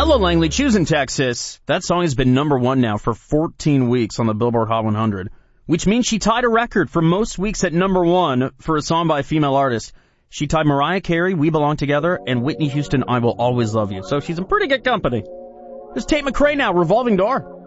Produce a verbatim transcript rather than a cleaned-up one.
Ella Langley, Choosing Texas. That song has been number one now for fourteen weeks on the Billboard Hot one hundred, which means she tied a record for most weeks at number one for a song by a female artist. She tied Mariah Carey, We Belong Together, and Whitney Houston, I Will Always Love You. So she's in pretty good company. There's Tate McRae now, Revolving Door.